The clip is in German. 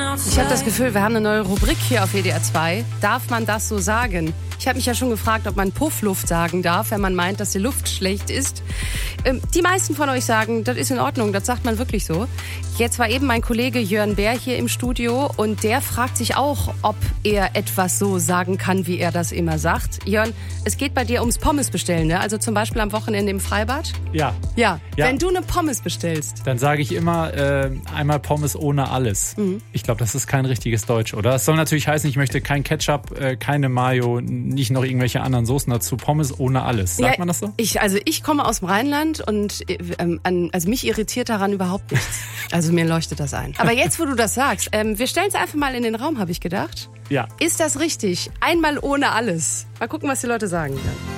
Ich habe das Gefühl, wir haben eine neue Rubrik hier auf WDR 2. Darf man das so sagen? Ich habe mich ja schon gefragt, ob man Puffluft sagen darf, wenn man meint, dass die Luft schlecht ist. Die meisten von euch sagen, das ist in Ordnung, das sagt man wirklich so. Jetzt war eben mein Kollege Jörn Bär hier im Studio und der fragt sich auch, ob er etwas so sagen kann, wie er das immer sagt. Jörn, es geht bei dir ums Pommes bestellen, ne? Also zum Beispiel am Wochenende im Freibad? Ja. Wenn du eine Pommes bestellst. Dann sage ich immer einmal Pommes ohne alles. Ich glaube, das ist kein richtiges Deutsch, oder? Es soll natürlich heißen, ich möchte kein Ketchup, keine Mayo, nicht noch irgendwelche anderen Soßen dazu. Pommes ohne alles. Sagt man das so? Ich komme aus dem Rheinland und also mich irritiert daran überhaupt nichts. Also mir leuchtet das ein. Aber jetzt, wo du das sagst, wir stellen es einfach mal in den Raum, habe ich gedacht. Ja. Ist das richtig? Einmal ohne alles. Mal gucken, was die Leute sagen dann.